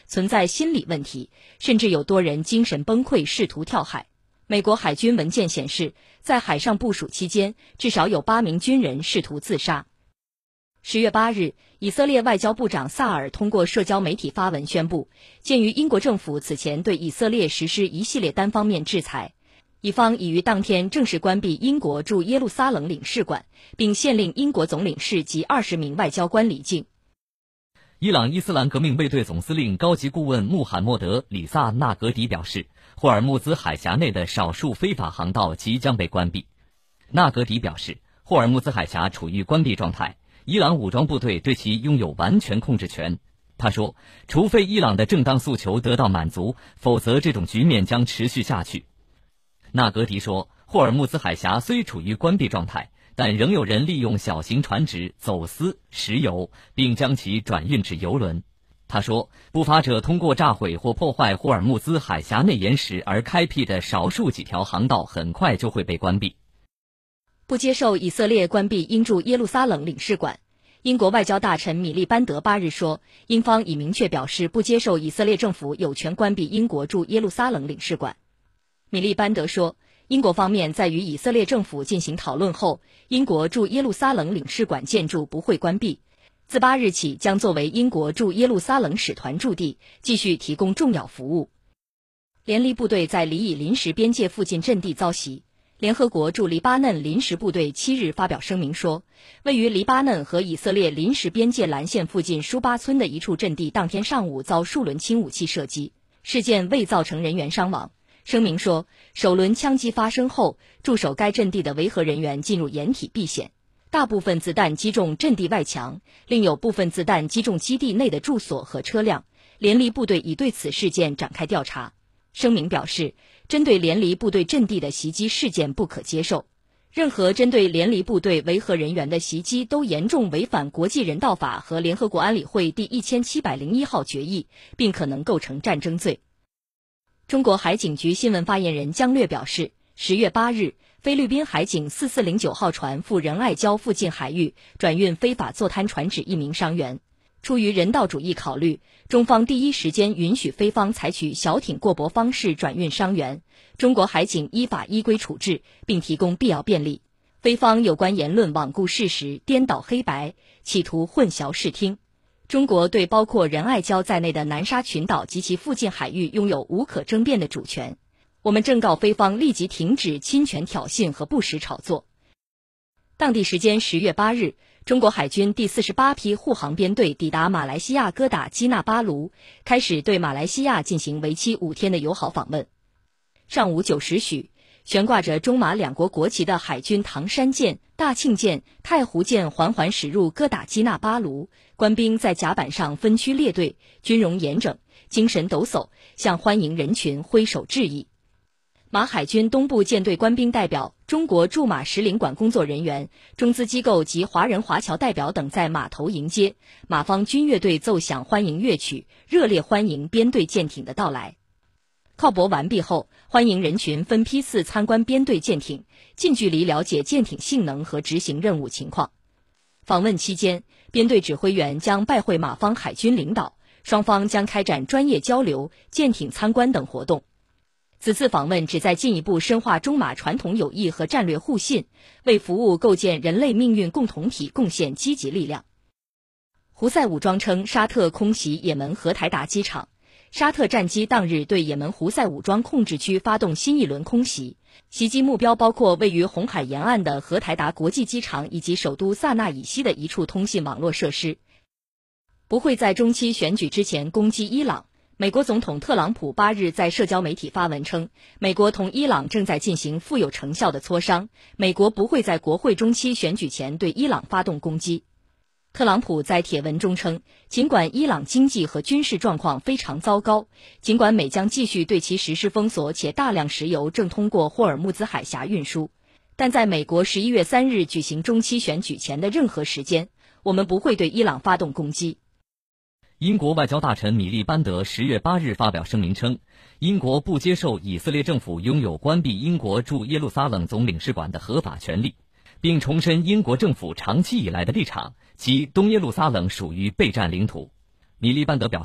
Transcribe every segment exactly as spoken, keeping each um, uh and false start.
存在心理问题，甚至有多人精神崩溃，试图跳海。美国海军文件显示，在海上部署期间，至少有八名军人试图自杀。十月八日，以色列外交部长萨尔通过社交媒体发文宣布，鉴于英国政府此前对以色列实施一系列单方面制裁，以方已于当天正式关闭英国驻耶路撒冷领事馆，并限令英国总领事及二十名外交官离境。 伊朗伊斯兰革命卫队总司令高级顾问穆罕默德·里萨纳格迪表示，霍尔木兹海峡内的少数非法航道即将被关闭。纳格迪表示，霍尔木兹海峡处于关闭状态，伊朗武装部队对其拥有完全控制权。他说，除非伊朗的正当诉求得到满足，否则这种局面将持续下去。纳格迪说，霍尔木兹海峡虽处于关闭状态，但仍有人利用小型船只走私石油，并将其转运至油轮。他说，不法者通过炸毁或破坏霍尔木兹海峡内岩石而开辟的少数几条航道很快就会被关闭。 不接受以色列关闭英驻耶路撒冷领事馆。英国外交大臣米利班德八日说，英方已明确表示不接受以色列政府有权关闭英国驻耶路撒冷领事馆。米利班德说，英国方面在与以色列政府进行讨论后，英国驻耶路撒冷领事馆建筑不会关闭，自八日起将作为英国驻耶路撒冷使团驻地，继续提供重要服务。联黎部队在黎以临时边界附近阵地遭袭。联合国驻黎巴嫩临时部队七日发表声明说，位于黎巴嫩和以色列临时边界蓝线附近舒巴村的一处阵地当天上午遭数轮轻武器射击，事件未造成人员伤亡。声明说，首轮枪击发生后，驻守该阵地的维和人员进入掩体避险，大部分子弹击中阵地外墙，另有部分子弹击中基地内的住所和车辆。联黎部队已对此事件展开调查。声明表示，针对联黎部队阵地的袭击事件不可接受，任何针对联黎部队维和人员的袭击都严重违反国际人道法和联合国安理会第一千七百零一号决议，并可能构成战争罪。中国海警局新闻发言人姜略表示，十月八日，菲律宾海警四四零九号船赴仁爱礁附近海域转运非法坐滩船只一名伤员。出于人道主义考虑，中方第一时间允许菲方采取小艇过驳方式转运伤员，中国海警依法依规处置，并提供必要便利。菲方有关言论罔顾事实，颠倒黑白，企图混淆视听。中国对包括仁爱礁在内的南沙群岛及其附近海域拥有无可争辩的主权。我们正告菲方立即停止侵权挑衅和不实炒作。当地时间十月八日，中国海军第四十八批护航编队抵达马来西亚哥打基纳巴卢，开始对马来西亚进行为期五天的友好访问。上午九时许，悬挂着中马两国国旗的海军唐山舰、大庆舰、太湖舰缓缓驶入哥打基纳巴卢，官兵在甲板上分区列队，军容严整，精神抖擞，向欢迎人群挥手致意。马海军东部舰队官兵代表、中国驻马使领馆工作人员、中资机构及华人华侨代表等在码头迎接，马方军乐队奏响欢迎乐曲，热烈欢迎编队舰艇的到来。靠泊完毕后，欢迎人群分批次参观编队舰艇，近距离了解舰艇性能和执行任务情况。访问期间，编队指挥员将拜会马方海军领导，双方将开展专业交流、舰艇参观等活动。此次访问旨在进一步深化中马传统友谊和战略互信，为服务构建人类命运共同体贡献积极力量。胡塞武装称沙特空袭也门荷台达机场，沙特战机当日对也门胡塞武装控制区发动新一轮空袭，袭击目标包括位于红海沿岸的荷台达国际机场以及首都萨那以西的一处通信网络设施。不会在中期选举之前攻击伊朗。美国总统特朗普八日在社交媒体发文称，美国同伊朗正在进行富有成效的磋商，美国不会在国会中期选举前对伊朗发动攻击。特朗普在帖文中称，尽管伊朗经济和军事状况非常糟糕，尽管美将继续对其实施封锁，且大量石油正通过霍尔木兹海峡运输，但在美国十一月三日举行中期选举前的任何时间，我们不会对伊朗发动攻击。 英国外交大臣米利班德十月八日发表声明称，英国不接受以色列政府拥有关闭英国驻耶路撒冷总领事馆的合法权利，并重申英国政府长期以来的立场，即东耶路撒冷属于备战领土。米利班德表示，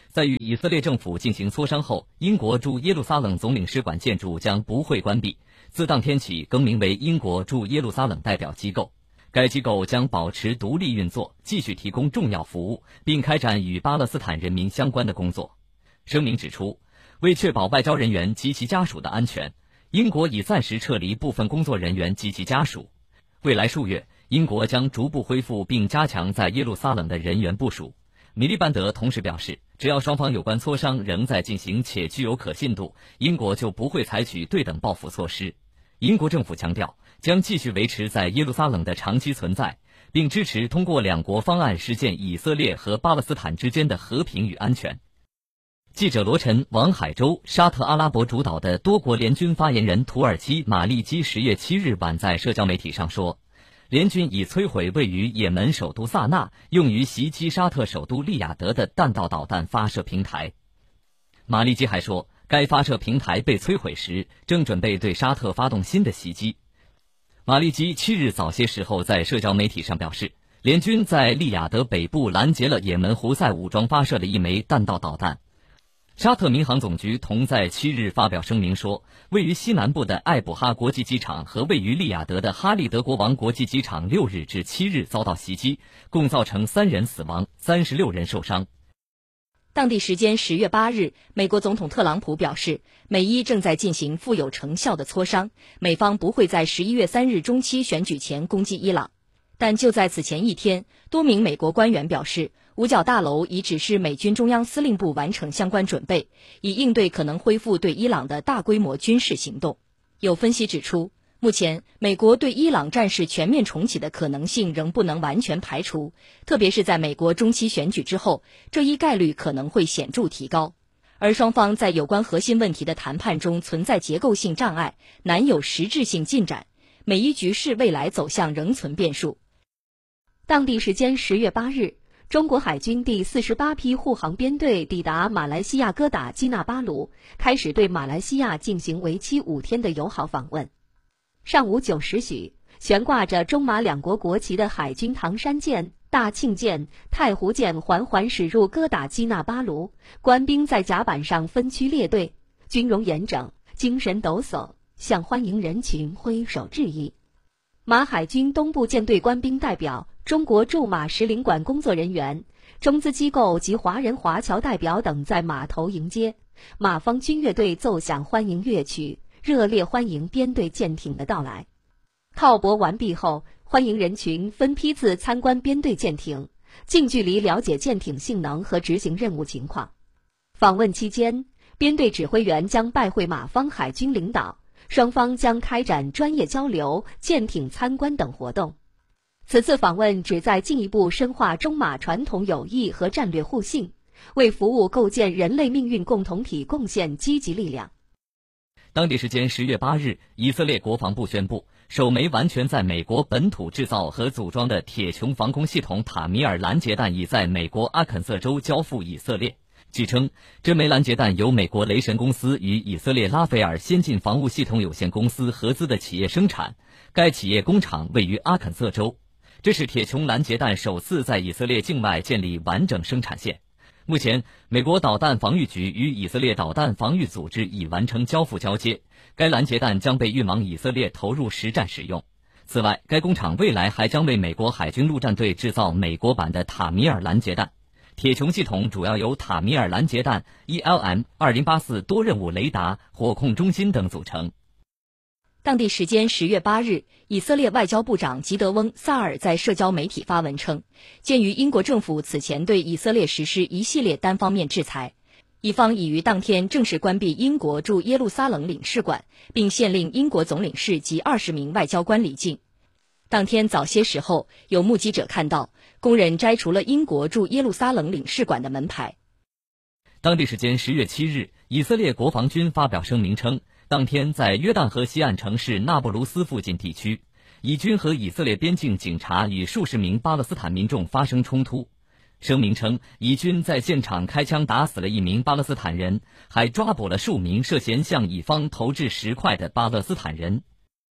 在与以色列政府进行磋商后，英国驻耶路撒冷总领事馆建筑将不会关闭，自当天起更名为英国驻耶路撒冷代表机构。该机构将保持独立运作，继续提供重要服务，并开展与巴勒斯坦人民相关的工作。声明指出，为确保外交人员及其家属的安全，英国已暂时撤离部分工作人员及其家属。未来数月，英国将逐步恢复并加强在耶路撒冷的人员部署。米利班德同时表示，只要双方有关磋商仍在进行且具有可信度，英国就不会采取对等报复措施。英国政府强调，将继续维持在耶路撒冷的长期存在，并支持通过两国方案实现以色列和巴勒斯坦之间的和平与安全。记者罗晨、王海洲，沙特阿拉伯主导的多国联军发言人土耳其马利基十月七日晚在社交媒体上说，联军已摧毁位于也门首都萨那用于袭击沙特首都利雅得的弹道导弹发射平台。马利基还说，该发射平台被摧毁时，正准备对沙特发动新的袭击。马利基七日早些时候在社交媒体上表示，联军在利雅得北部拦截了也门胡塞武装发射的一枚弹道导弹。沙特民航总局同在七日发表声明说，位于西南部的艾卜哈国际机场和位于利雅得的哈利德国王国际机场六日至七日遭到袭击，共造成三人死亡，三十六人受伤。 当地时间十月八日，美国总统特朗普表示，美伊正在进行富有成效的磋商，美方不会在十一月三日中期选举前攻击伊朗。但就在此前一天，多名美国官员表示，五角大楼已指示美军中央司令部完成相关准备，以应对可能恢复对伊朗的大规模军事行动。有分析指出，目前美国对伊朗战事全面重启的可能性仍不能完全排除，特别是在美国中期选举之后，这一概率可能会显著提高。而双方在有关核心问题的谈判中存在结构性障碍，难有实质性进展，美伊局势未来走向仍存变数。 当地时间十月八日，中国海军第四十八批护航编队抵达马来西亚哥打基纳巴鲁，开始对马来西亚进行为期五天的友好访问。上午九时许，悬挂着中马两国国旗的海军唐山舰、大庆舰、太湖舰缓缓驶入哥打基纳巴鲁，官兵在甲板上分区列队，军容严整，精神抖擞，向欢迎人群挥手致意。马海军东部舰队官兵代表、中国驻马使领馆工作人员、中资机构及华人华侨代表等在码头迎接，马方军乐队奏响欢迎乐曲，热烈欢迎编队舰艇的到来。靠泊完毕后，欢迎人群分批次参观编队舰艇，近距离了解舰艇性能和执行任务情况。访问期间，编队指挥员将拜会马方海军领导，双方将开展专业交流、舰艇参观等活动。此次访问旨在进一步深化中马传统友谊和战略互信，为服务构建人类命运共同体贡献积极力量。 当地时间十月八日，以色列国防部宣布，首枚完全在美国本土制造和组装的铁穹防空系统塔米尔拦截弹已在美国阿肯色州交付以色列。据称，这枚拦截弹由美国雷神公司与以色列拉斐尔先进防务系统有限公司合资的企业生产，该企业工厂位于阿肯色州。这是铁穹拦截弹首次在以色列境外建立完整生产线。目前，美国导弹防御局与以色列导弹防御组织已完成交付交接，该拦截弹将被运往以色列投入实战使用。此外，该工厂未来还将为美国海军陆战队制造美国版的塔米尔拦截弹。铁穹系统主要由塔米尔拦截弹、E L M 二零八四多任务雷达、火控中心等组成。 当地时间十月八日，以色列外交部长吉德翁·萨尔在社交媒体发文称，鉴于英国政府此前对以色列实施一系列单方面制裁，以方已于当天正式关闭英国驻耶路撒冷领事馆，并限令英国总领事及二十名外交官离境。当天早些时候，有目击者看到工人摘除了英国驻耶路撒冷领事馆的门牌。 当地时间十月七日，以色列国防军发表声明称，当天在约旦河西岸城市纳布卢斯附近地区，以军和以色列边境警察与数十名巴勒斯坦民众发生冲突。声明称，以军在现场开枪打死了一名巴勒斯坦人，还抓捕了数名涉嫌向以方投掷石块的巴勒斯坦人。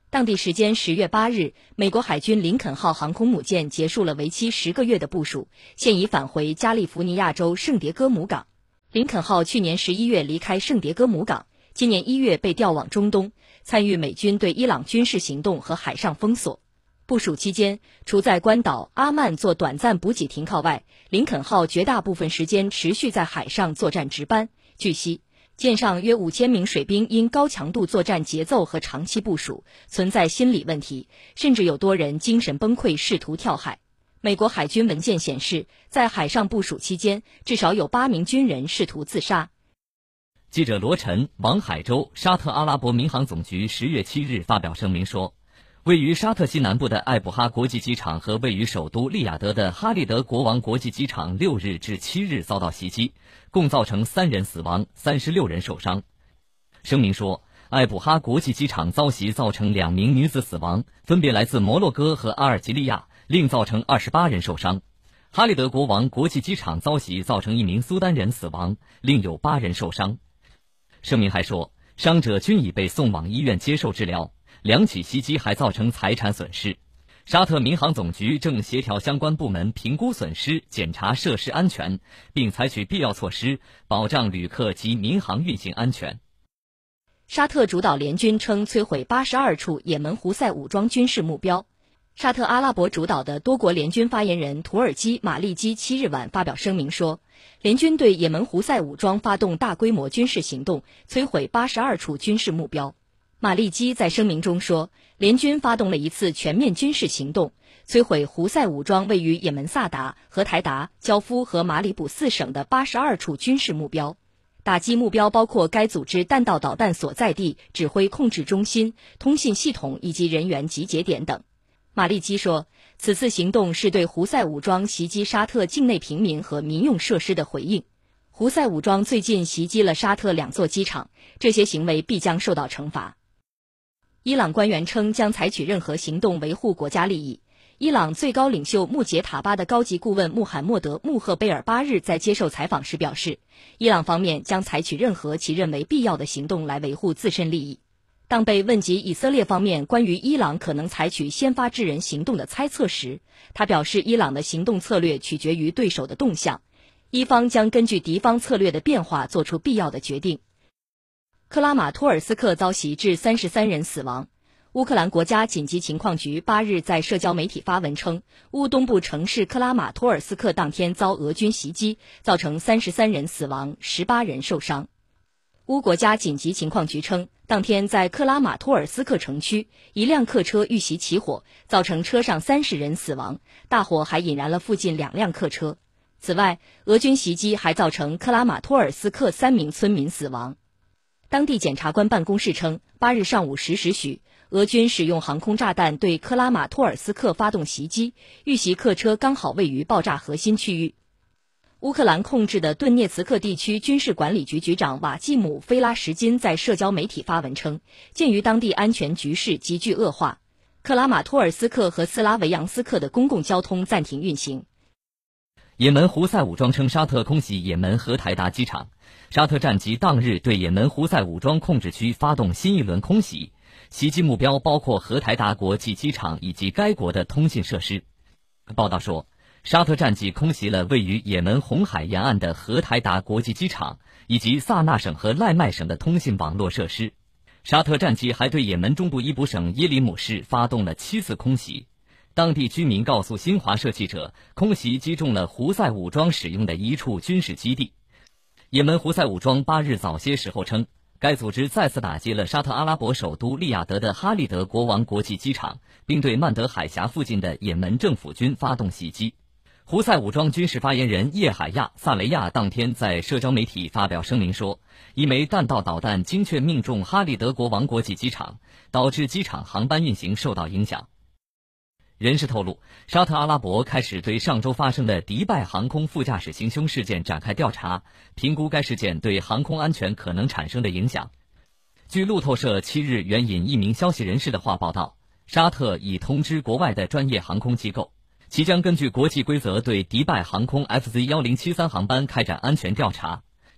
当地时间十月八日，美国海军林肯号航空母舰结束了为期十个月的部署，现已返回加利福尼亚州圣迭戈姆港。林肯号去年十一月离开圣迭戈姆港，今年一月被调往中东，参与美军对伊朗军事行动和海上封锁。部署期间，除在关岛阿曼做短暂补给停靠外，林肯号绝大部分时间持续在海上作战值班。据悉，舰上约五千名水兵因高强度作战节奏和长期部署，存在心理问题，甚至有多人精神崩溃，试图跳海。美国海军文件显示，在海上部署期间，至少有八名军人试图自杀。 记者罗晨、王海洲，沙特阿拉伯民航总局十月七日发表声明说，位于沙特西南部的艾布哈国际机场和位于首都利雅得的哈利德国王国际机场六日至七日遭到袭击，共造成三人死亡，三十六人受伤。声明说，艾布哈国际机场遭袭造成两名女子死亡，分别来自摩洛哥和阿尔及利亚，另造成二十八人受伤。哈利德国王国际机场遭袭造成一名苏丹人死亡，另有八人受伤。声明还说，伤者均已被送往医院接受治疗。两起袭击还造成财产损失，沙特民航总局正协调相关部门评估损失，检查设施安全，并采取必要措施，保障旅客及民航运行安全。 沙特主导联军称摧毁八十二处也门胡塞武装军事目标。沙特阿拉伯主导的多国联军发言人土耳其马利基七日晚发表声明说，联军对也门胡塞武装发动大规模军事行动，摧毁八十二处军事目标。马利基在声明中说，联军发动了一次全面军事行动，摧毁胡塞武装位于也门萨达、荷台达、焦夫和马里卜四省的八十二处军事目标。打击目标包括该组织弹道导弹所在地、指挥控制中心、通信系统以及人员集结点等。马利基说，此次行动是对胡塞武装袭击沙特境内平民和民用设施的回应。胡塞武装最近袭击了沙特两座机场，这些行为必将受到惩罚。伊朗官员称将采取任何行动维护国家利益。伊朗最高领袖穆杰塔巴的高级顾问穆罕默德·穆赫贝尔八日在接受采访时表示，伊朗方面将采取任何其认为必要的行动来维护自身利益。当被问及以色列方面关于伊朗可能采取先发制人行动的猜测时，他表示，伊朗的行动策略取决于对手的动向，伊方将根据敌方策略的变化做出必要的决定。克拉马托尔斯克遭袭致三十三人死亡。乌克兰国家紧急情况局八日在社交媒体发文称，乌东部城市克拉马托尔斯克当天遭俄军袭击，造成三十三人死亡，十八人受伤。乌国家紧急情况局称，当天在克拉马托尔斯克城区，一辆客车遇袭起火，造成车上三十人死亡，大火还引燃了附近两辆客车。此外，俄军袭击还造成克拉马托尔斯克三名村民死亡。当地检察官办公室称，八日上午十时许，俄军使用航空炸弹对克拉马托尔斯克发动袭击，遇袭客车刚好位于爆炸核心区域。乌克兰控制的顿涅茨克地区军事管理局局长瓦季姆·菲拉什金在社交媒体发文称，鉴于当地安全局势急剧恶化，克拉马托尔斯克和斯拉维扬斯克的公共交通暂停运行。 也门胡塞武装称沙特空袭也门荷台达机场，沙特战机当日对也门胡塞武装控制区发动新一轮空袭，袭击目标包括荷台达国际机场以及该国的通信设施。报道说，沙特战机空袭了位于也门红海沿岸的荷台达国际机场以及萨那省和赖麦省的通信网络设施。沙特战机还对也门中部伊卜省耶里姆市发动了七次空袭。当地居民告诉新华社记者，空袭击中了胡塞武装使用的一处军事基地。也门胡塞武装八日早些时候称，该组织再次打击了沙特阿拉伯首都利雅得的哈利德国王国际机场，并对曼德海峡附近的也门政府军发动袭击。胡塞武装军事发言人叶海亚·萨雷亚当天在社交媒体发表声明说，一枚弹道导弹精确命中哈利德国王国际机场，导致机场航班运行受到影响。人士透露，沙特阿拉伯开始对上周发生的迪拜航空副驾驶行凶事件展开调查，评估该事件对航空安全可能产生的影响。据路透社七日援引一名消息人士的话报道，沙特已通知国外的专业航空机构，其将根据国际规则对迪拜航空 F Z 一零七三航班开展安全调查。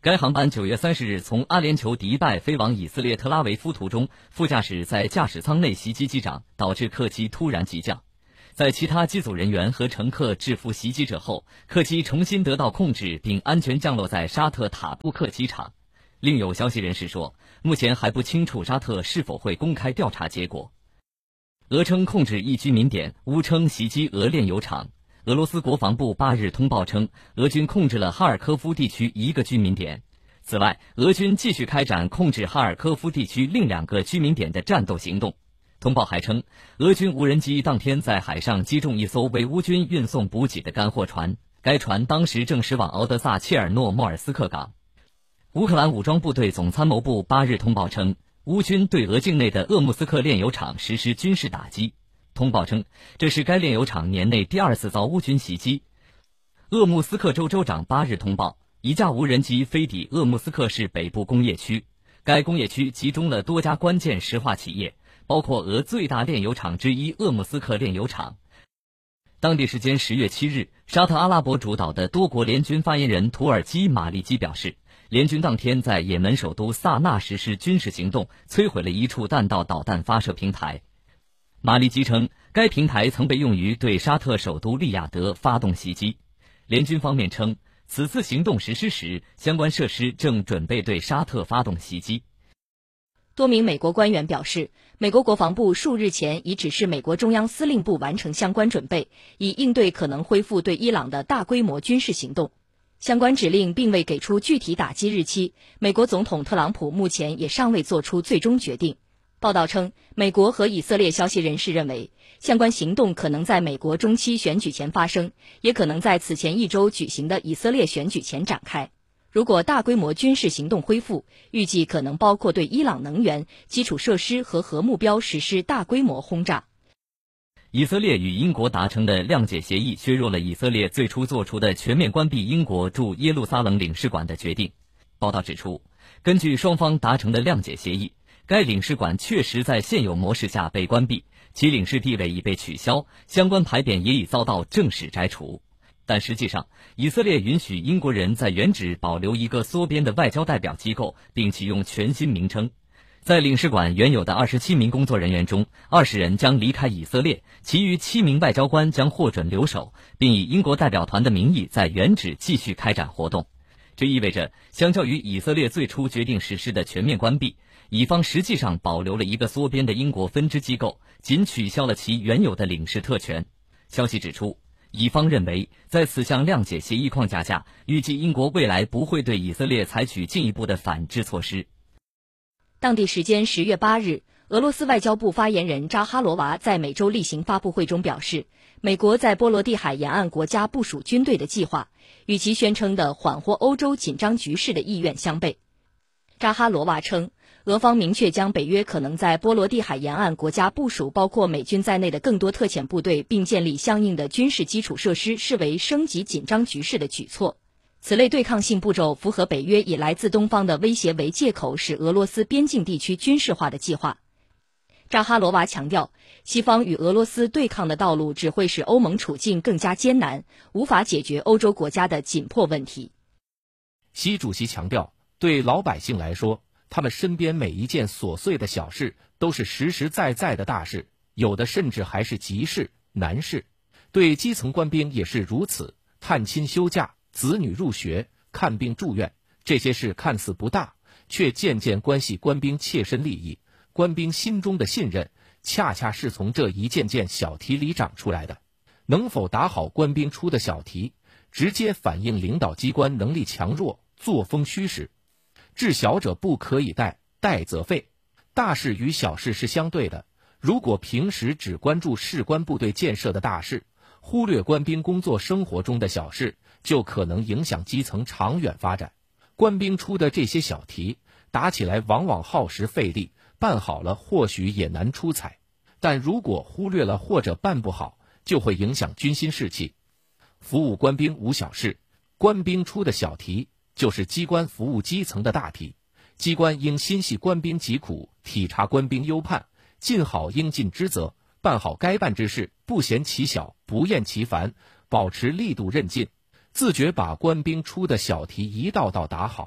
该航班九月三十日从阿联酋迪拜飞往以色列特拉维夫途中，副驾驶在驾驶舱内袭击机长，导致客机突然急降。在其他机组人员和乘客制服袭击者后，客机重新得到控制并安全降落在沙特塔布克机场。另有消息人士说，目前还不清楚沙特是否会公开调查结果。俄称控制一居民点，乌称袭击俄炼油厂。俄罗斯国防部八日通报称，俄军控制了哈尔科夫地区一个居民点。此外，俄军继续开展控制哈尔科夫地区另两个居民点的战斗行动。通报还称，俄军无人机当天在海上击中一艘为乌军运送补给的干货船，该船当时正驶往敖德萨切尔诺莫尔斯克港。乌克兰武装部队总参谋部八日通报称，乌军对俄境内的鄂木斯克炼油厂实施军事打击。通报称，这是该炼油厂年内第二次遭乌军袭击。鄂木斯克州州长八日通报，一架无人机飞抵鄂木斯克市北部工业区，该工业区集中了多家关键石化企业，包括俄最大炼油厂之一鄂木斯克炼油厂。当地时间十月七日，沙特阿拉伯主导的多国联军发言人土耳其马利基表示，联军当天在也门首都萨那实施军事行动，摧毁了一处弹道导弹发射平台。马利基称，该平台曾被用于对沙特首都利雅得发动袭击。联军方面称，此次行动实施时，相关设施正准备对沙特发动袭击。 多名美国官员表示，美国国防部数日前已指示美国中央司令部完成相关准备，以应对可能恢复对伊朗的大规模军事行动。相关指令并未给出具体打击日期，美国总统特朗普目前也尚未做出最终决定。报道称，美国和以色列消息人士认为，相关行动可能在美国中期选举前发生，也可能在此前一周举行的以色列选举前展开。如果大规模军事行动恢复，预计可能包括对伊朗能源、基础设施和核目标实施大规模轰炸。 以色列与英国达成的谅解协议削弱了以色列最初做出的全面关闭英国驻耶路撒冷领事馆的决定。报道指出，根据双方达成的谅解协议，该领事馆确实在现有模式下被关闭，其领事地位已被取消，相关牌匾也已遭到正式摘除。但实际上，以色列允许英国人在原址保留一个缩编的外交代表机构，并启用全新名称。在领事馆原有的二十七名工作人员中，二十人将离开以色列，其余七名外交官将获准留守，并以英国代表团的名义在原址继续开展活动。这意味着，相较于以色列最初决定实施的全面关闭，以方实际上保留了一个缩编的英国分支机构，仅取消了其原有的领事特权。消息指出，以方认为，在此项谅解协议框架下，预计英国未来不会对以色列采取进一步的反制措施。 当地时间十月八日，俄罗斯外交部发言人扎哈罗娃在每周例行发布会中表示，美国在波罗的海沿岸国家部署军队的计划，与其宣称的缓和欧洲紧张局势的意愿相悖。扎哈罗娃称，俄方明确将北约可能在波罗的海沿岸国家部署包括美军在内的更多特遣部队，并建立相应的军事基础设施，视为升级紧张局势的举措。此类对抗性步骤符合北约以来自东方的威胁为借口使俄罗斯边境地区军事化的计划。扎哈罗娃强调，西方与俄罗斯对抗的道路只会使欧盟处境更加艰难，无法解决欧洲国家的紧迫问题。 习主席强调，对老百姓来说，他们身边每一件琐碎的小事都是实实在在的大事，有的甚至还是急事、难事。对基层官兵也是如此，探亲休假、子女入学、看病住院，这些事看似不大，却渐渐关系官兵切身利益。官兵心中的信任，恰恰是从这一件件小题里长出来的。能否打好官兵出的小题，直接反映领导机关能力强弱、作风虚实。治小者不可以怠，怠则废。大事与小事是相对的，如果平时只关注士官部队建设的大事，忽略官兵工作生活中的小事，就可能影响基层长远发展。官兵出的这些小题，打起来往往耗时费力，办好了或许也难出彩，但如果忽略了或者办不好，就会影响军心士气。服务官兵无小事，官兵出的小题就是机关服务基层的大题。机关应心系官兵疾苦，体察官兵忧盼，尽好应尽之责，办好该办之事，不嫌其小，不厌其烦，保持力度韧劲，自觉把官兵出的小题一道道打好，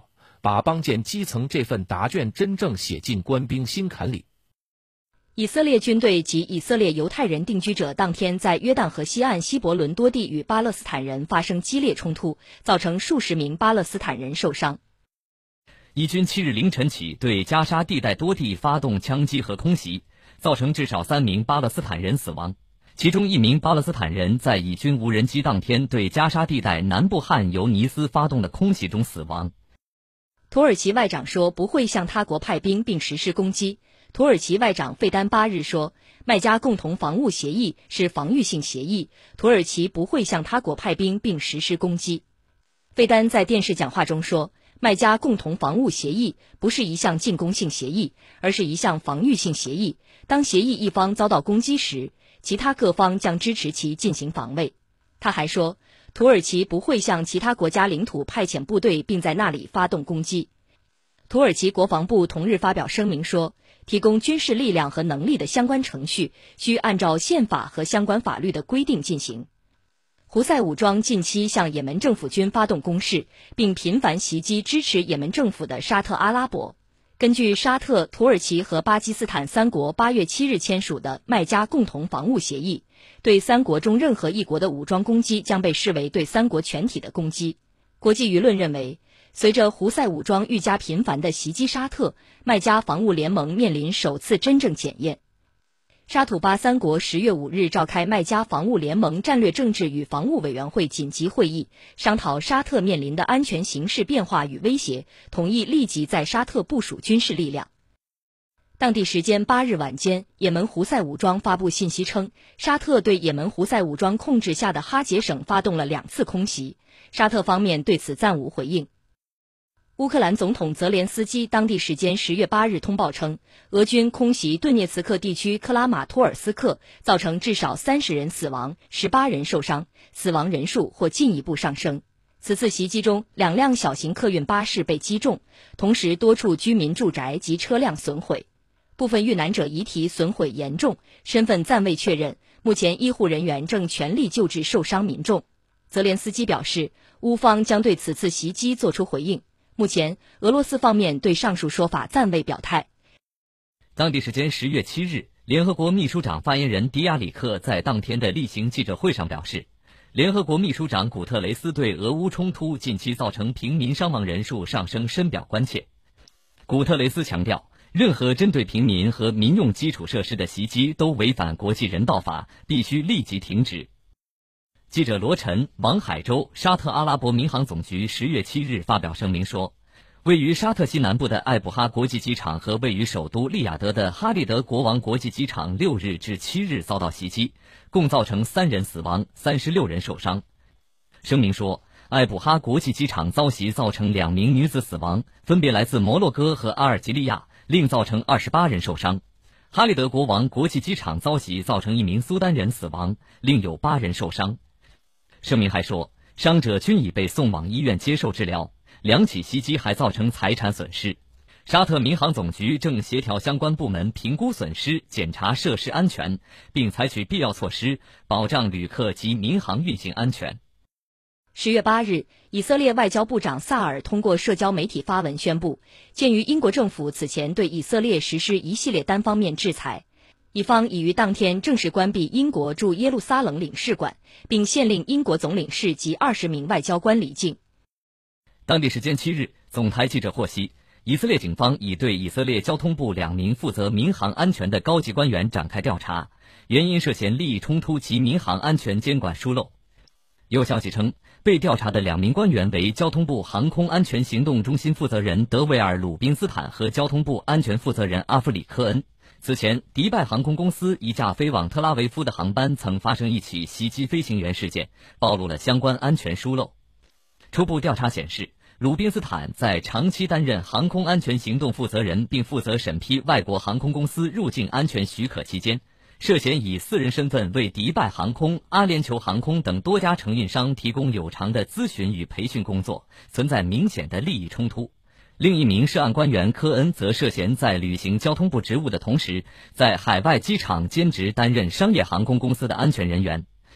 把邦建基层这份答卷真正写进官兵心坎里。 以色列军队及以色列犹太人定居者当天在约旦河西岸希伯伦多地与巴勒斯坦人发生激烈冲突，造成数十名巴勒斯坦人受伤。 以军七日凌晨起对加沙地带多地发动枪击和空袭，造成至少三名巴勒斯坦人死亡，其中一名巴勒斯坦人在以军无人机当天对加沙地带南部汉尤尼斯发动的空袭中死亡。 土耳其外长说不会向他国派兵并实施攻击。土耳其外长费丹八日说，麦加共同防务协议是防御性协议，土耳其不会向他国派兵并实施攻击。费丹在电视讲话中说，麦加共同防务协议不是一项进攻性协议，而是一项防御性协议。当协议一方遭到攻击时，其他各方将支持其进行防卫。他还说，土耳其不会向其他国家领土派遣部队并在那里发动攻击。土耳其国防部同日发表声明说，提供军事力量和能力的相关程序需按照宪法和相关法律的规定进行。胡塞武装近期向也门政府军发动攻势，并频繁袭击支持也门政府的沙特阿拉伯。根据沙特、土耳其和巴基斯坦三国八月七日签署的麦加共同防务协议，对三国中任何一国的武装攻击将被视为对三国全体的攻击。国际舆论认为，随着胡塞武装愈加频繁地袭击沙特，麦加防务联盟面临首次真正检验。沙土巴三国十月五日召开麦加防务联盟战略政治与防务委员会紧急会议，商讨沙特面临的安全形势变化与威胁，同意立即在沙特部署军事力量。当地时间八日晚间，也门胡塞武装发布信息称，沙特对也门胡塞武装控制下的哈杰省发动了两次空袭，沙特方面对此暂无回应。乌克兰总统泽连斯基当地时间十月八日通报称，俄军空袭顿涅茨克地区克拉马托尔斯克，造成至少三十人死亡，十八人受伤，死亡人数或进一步上升。此次袭击中，两辆小型客运巴士被击中，同时多处居民住宅及车辆损毁，部分遇难者遗体损毁严重，身份暂未确认。目前医护人员正全力救治受伤民众。泽连斯基表示，乌方将对此次袭击作出回应。目前，俄罗斯方面对上述说法暂未表态。 当地时间十月七日，联合国秘书长发言人迪亚里克在当天的例行记者会上表示，联合国秘书长古特雷斯对俄乌冲突近期造成平民伤亡人数上升深表关切。古特雷斯强调，任何针对平民和民用基础设施的袭击都违反国际人道法，必须立即停止。记者罗晨、王海洲，沙特阿拉伯民航总局十月七日发表声明说，位于沙特西南部的艾布哈国际机场和位于首都利雅得的哈利德国王国际机场六日至七日遭到袭击，共造成三人死亡，三十六人受伤。声明说，艾布哈国际机场遭袭造成两名女子死亡，分别来自摩洛哥和阿尔及利亚，另造成二十八人受伤。哈利德国王国际机场遭袭造成一名苏丹人死亡，另有八人受伤。声明还说，伤者均已被送往医院接受治疗，两起袭击还造成财产损失。沙特民航总局正协调相关部门评估损失，检查设施安全，并采取必要措施，保障旅客及民航运行安全。 十月八日，以色列外交部长萨尔通过社交媒体发文宣布，鉴于英国政府此前对以色列实施一系列单方面制裁，以方已于当天正式关闭英国驻耶路撒冷领事馆，并限令英国总领事及二十名外交官离境。 当地时间七日，总台记者获悉，以色列警方已对以色列交通部两名负责民航安全的高级官员展开调查，原因涉嫌利益冲突及民航安全监管疏漏。有消息称，被调查的两名官员为交通部航空安全行动中心负责人德维尔·鲁宾斯坦和交通部安全负责人阿弗里科恩。此前，迪拜航空公司一架飞往特拉维夫的航班曾发生一起袭击飞行员事件，暴露了相关安全疏漏。初步调查显示，鲁宾斯坦在长期担任航空安全行动负责人并负责审批外国航空公司入境安全许可期间，涉嫌以私人身份为迪拜航空、阿联酋航空等多家承运商提供有偿的咨询与培训工作，存在明显的利益冲突。另一名涉案官员科恩则涉嫌在履行交通部职务的同时，在海外机场兼职担任商业航空公司的安全人员。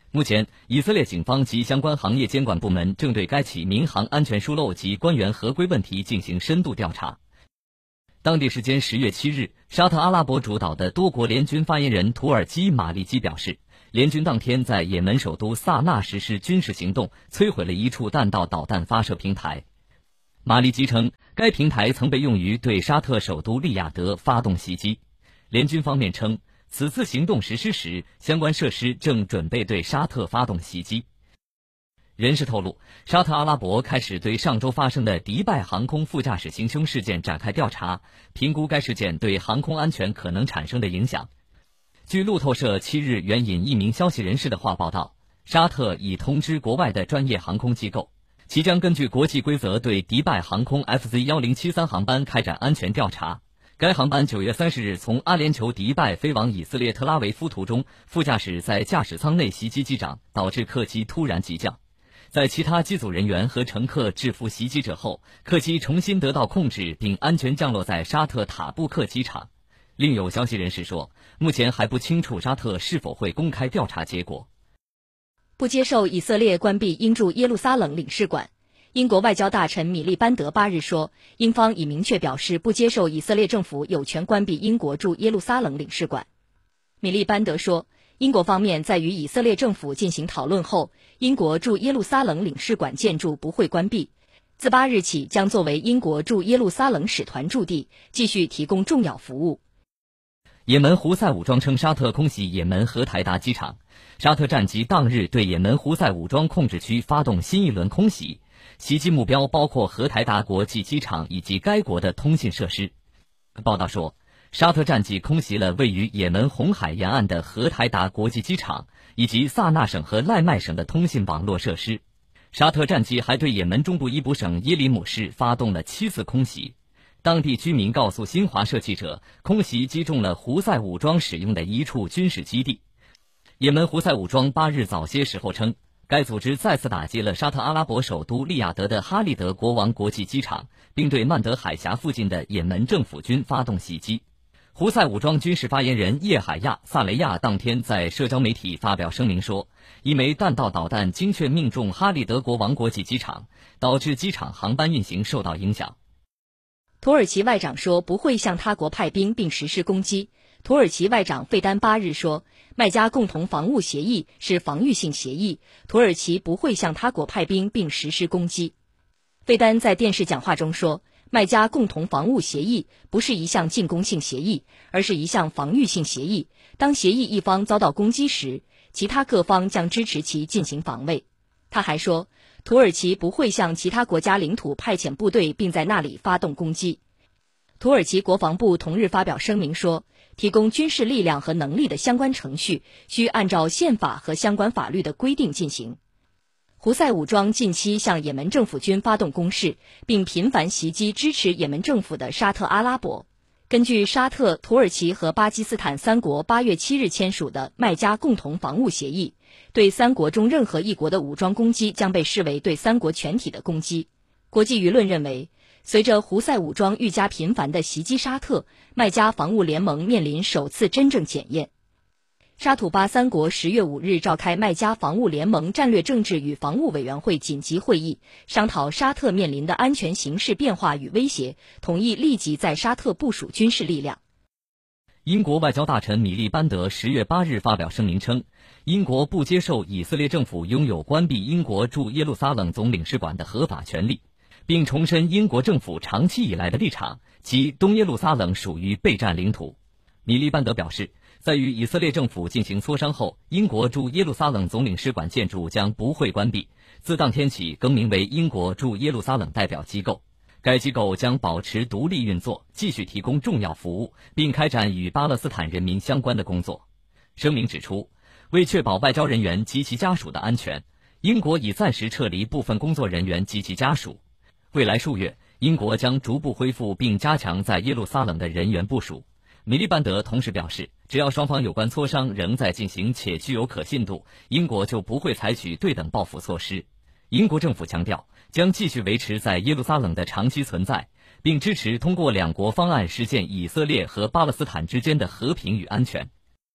目前，以色列警方及相关行业监管部门正对该起民航安全疏漏及官员合规问题进行深度调查。当地时间十月七日，沙特阿拉伯主导的多国联军发言人土耳其马利基表示，联军当天在也门首都萨那实施军事行动，摧毁了一处弹道导弹发射平台。马利基称，该平台曾被用于对沙特首都利雅得发动袭击。联军方面称，此次行动实施时，相关设施正准备对沙特发动袭击。人士透露，沙特阿拉伯开始对上周发生的迪拜航空副驾驶行凶事件展开调查，评估该事件对航空安全可能产生的影响。据路透社七日援引一名消息人士的话报道，沙特已通知国外的专业航空机构，其将根据国际规则对迪拜航空 F Z 一零七三航班开展安全调查。该航班九月三十日从阿联酋迪拜飞往以色列特拉维夫途中，副驾驶在驾驶舱内袭击机长，导致客机突然急降。在其他机组人员和乘客制服袭击者后，客机重新得到控制并安全降落在沙特塔布克机场。另有消息人士说，目前还不清楚沙特是否会公开调查结果。 不接受以色列关闭英驻耶路撒冷领事馆。英国外交大臣米利班德八日说，英方已明确表示不接受以色列政府有权关闭英国驻耶路撒冷领事馆。米利班德说，英国方面在与以色列政府进行讨论后，英国驻耶路撒冷领事馆建筑不会关闭，自八日起将作为英国驻耶路撒冷使团驻地，继续提供重要服务。 也门胡塞武装称沙特空袭也门荷台达机场，沙特战机当日对也门胡塞武装控制区发动新一轮空袭，袭击目标包括荷台达国际机场以及该国的通信设施。报道说，沙特战机空袭了位于也门红海沿岸的荷台达国际机场以及萨那省和赖麦省的通信网络设施。沙特战机还对也门中部伊卜省耶里姆市发动了七次空袭。当地居民告诉新华社记者，空袭击中了胡塞武装使用的一处军事基地。也门胡塞武装八日早些时候称，该组织再次打击了沙特阿拉伯首都利雅得的哈利德国王国际机场，并对曼德海峡附近的也门政府军发动袭击。胡塞武装军事发言人叶海亚·萨雷亚当天在社交媒体发表声明说，一枚弹道导弹精确命中哈利德国王国际机场，导致机场航班运行受到影响。 土耳其外长说不会向他国派兵并实施攻击。土耳其外长费丹八日说，麦加共同防务协议是防御性协议，土耳其不会向他国派兵并实施攻击。费丹在电视讲话中说，麦加共同防务协议不是一项进攻性协议，而是一项防御性协议。当协议一方遭到攻击时，其他各方将支持其进行防卫。他还说，土耳其不会向其他国家领土派遣部队并在那里发动攻击。土耳其国防部同日发表声明说，提供军事力量和能力的相关程序需按照宪法和相关法律的规定进行。胡塞武装近期向也门政府军发动攻势，并频繁袭击支持也门政府的沙特阿拉伯。根据沙特、土耳其和巴基斯坦三国八月七日签署的麦加共同防务协议，对三国中任何一国的武装攻击将被视为对三国全体的攻击。国际舆论认为，随着胡塞武装愈加频繁地袭击沙特，麦加防务联盟面临首次真正检验。沙土巴三国十月五日召开麦加防务联盟战略政治与防务委员会紧急会议，商讨沙特面临的安全形势变化与威胁，同意立即在沙特部署军事力量。 英国外交大臣米利班德十月八日发表声明称，英国不接受以色列政府拥有关闭英国驻耶路撒冷总领事馆的合法权利，并重申英国政府长期以来的立场，即东耶路撒冷属于备战领土。米利班德表示，在与以色列政府进行磋商后，英国驻耶路撒冷总领事馆建筑将不会关闭，自当天起更名为英国驻耶路撒冷代表机构。该机构将保持独立运作，继续提供重要服务，并开展与巴勒斯坦人民相关的工作。声明指出，为确保外交人员及其家属的安全，英国已暂时撤离部分工作人员及其家属。未来数月，英国将逐步恢复并加强在耶路撒冷的人员部署。米利班德同时表示，只要双方有关磋商仍在进行且具有可信度，英国就不会采取对等报复措施。英国政府强调，将继续维持在耶路撒冷的长期存在，并支持通过两国方案实现以色列和巴勒斯坦之间的和平与安全。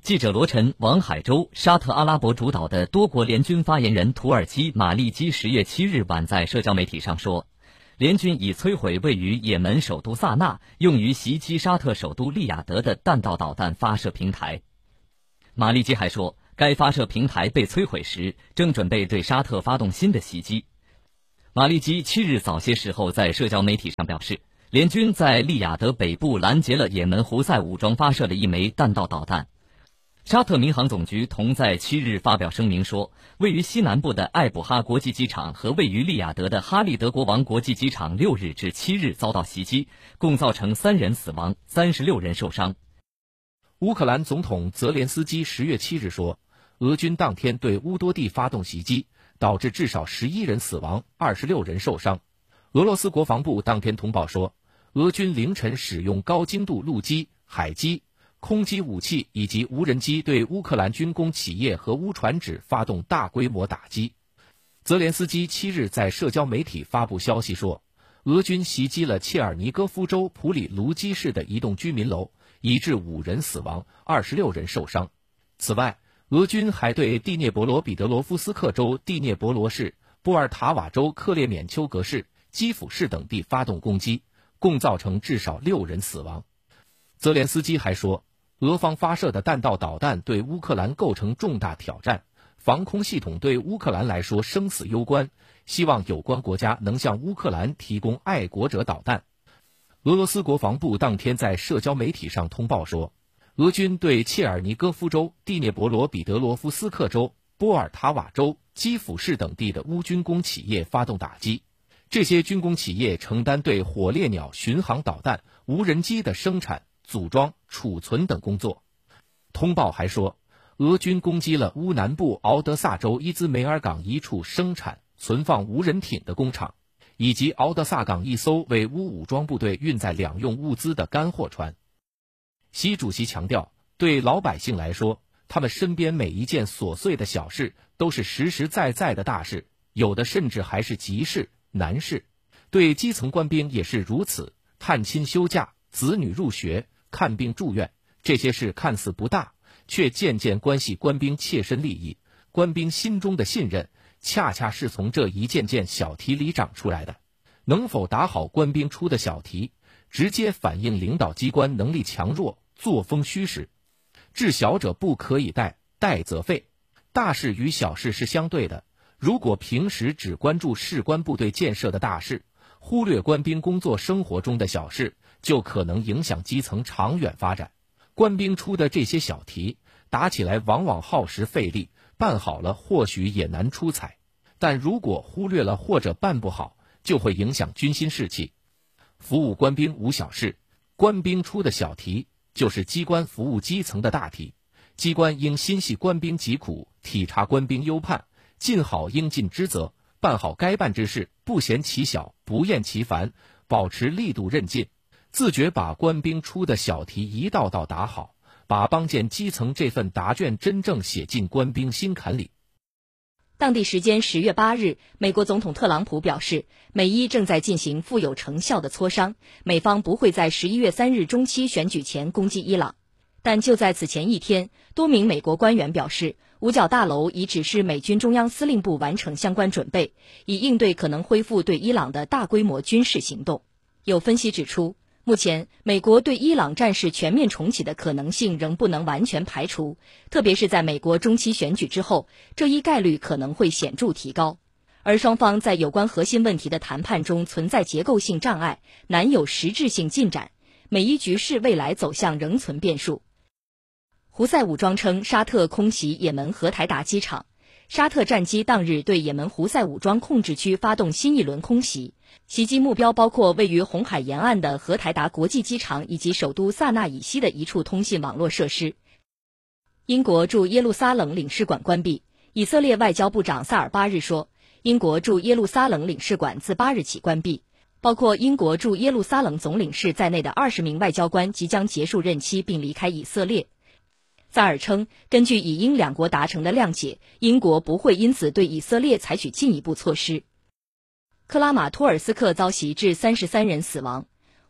记者罗晨、王海洲，沙特阿拉伯主导的多国联军发言人土耳其马利基十月七日晚在社交媒体上说，联军已摧毁位于也门首都萨那用于袭击沙特首都利雅得的弹道导弹发射平台。马利基还说，该发射平台被摧毁时，正准备对沙特发动新的袭击。马利基七日早些时候在社交媒体上表示，联军在利雅得北部拦截了也门胡塞武装发射的一枚弹道导弹。沙特民航总局同在七日发表声明说，位于西南部的艾卜哈国际机场和位于利雅得的哈利德国王国际机场六日至七日遭到袭击，共造成三人死亡，三十六人受伤。 乌克兰总统泽连斯基十月七日说，俄军当天对乌多地发动袭击，导致至少十一人死亡，二十六人受伤。俄罗斯国防部当天通报说，俄军凌晨使用高精度陆基、海基、空基武器以及无人机对乌克兰军工企业和乌船只发动大规模打击。泽连斯基七日在社交媒体发布消息说，俄军袭击了切尔尼戈夫州普里卢基市的一栋居民楼，以致五人死亡，二十六人受伤。此外，俄军还对第聂伯罗彼得罗夫斯克州第聂伯罗市、波尔塔瓦州克列缅丘格市、基辅市等地发动攻击，共造成至少六人死亡。泽连斯基还说，俄方发射的弹道导弹对乌克兰构成重大挑战，防空系统对乌克兰来说生死攸关，希望有关国家能向乌克兰提供爱国者导弹。俄罗斯国防部当天在社交媒体上通报说，俄军对切尔尼戈夫州、第聂伯罗彼得罗夫斯克州、波尔塔瓦州、基辅市等地的乌军工企业发动打击，这些军工企业承担对火烈鸟巡航导弹、无人机的生产、组装、储存等工作。通报还说，俄军攻击了乌南部敖德萨州伊兹梅尔港一处生产、存放无人艇的工厂，以及敖德萨港一艘为乌武装部队运载两用物资的干货船。习主席强调，对老百姓来说，他们身边每一件琐碎的小事都是实实在在的大事，有的甚至还是急事、难事。对基层官兵也是如此，探亲休假、子女入学、看病住院，这些事看似不大，却渐渐关系官兵切身利益。官兵心中的信任，恰恰是从这一件件小题里长出来的。能否打好官兵出的小题，直接反映领导机关能力强弱、作风虚实。治小者不可以怠，怠则废。大事与小事是相对的，如果平时只关注士官部队建设的大事，忽略官兵工作生活中的小事，就可能影响基层长远发展。官兵出的这些小题，打起来往往耗时费力，办好了或许也难出彩，但如果忽略了或者办不好，就会影响军心士气。服务官兵无小事，官兵出的小题就是机关服务基层的大题。机关应心系官兵疾苦，体察官兵忧盼，尽好应尽之责，办好该办之事，不嫌其小，不厌其烦，保持力度韧劲，自觉把官兵出的小题一道道打好，把帮建基层这份答卷真正写进官兵心坎里。 当地时间十月八日，美国总统特朗普表示，美伊正在进行富有成效的磋商，美方不会在十一月三日中期选举前攻击伊朗。但就在此前一天，多名美国官员表示，五角大楼已指示美军中央司令部完成相关准备，以应对可能恢复对伊朗的大规模军事行动。有分析指出，目前美国对伊朗战事全面重启的可能性仍不能完全排除，特别是在美国中期选举之后，这一概率可能会显著提高。而双方在有关核心问题的谈判中存在结构性障碍，难有实质性进展，美伊局势未来走向仍存变数。胡塞武装称沙特空袭也门荷台达机场，沙特战机当日对也门胡塞武装控制区发动新一轮空袭，袭击目标包括位于红海沿岸的荷台达国际机场以及首都萨那以西的一处通信网络设施。英国驻耶路撒冷领事馆关闭，以色列外交部长萨尔巴日说，英国驻耶路撒冷领事馆自八日起关闭，包括英国驻耶路撒冷总领事在内的二十名外交官即将结束任期并离开以色列。萨尔称，根据以英两国达成的谅解，英国不会因此对以色列采取进一步措施。克拉马托尔斯克遭袭致三十三人死亡。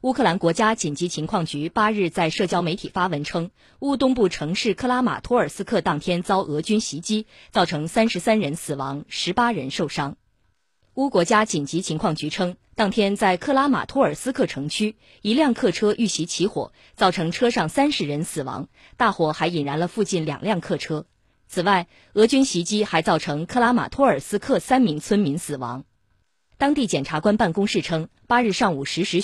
乌克兰国家紧急情况局八日在社交媒体发文称，乌东部城市克拉马托尔斯克当天遭俄军袭击，造成三十三人死亡，十八人受伤。乌国家紧急情况局称，当天在克拉马托尔斯克城区，一辆客车遇袭起火，造成车上三十人死亡，大火还引燃了附近两辆客车。此外，俄军袭击还造成克拉马托尔斯克三名村民死亡。当地检察官办公室称，八日上午十时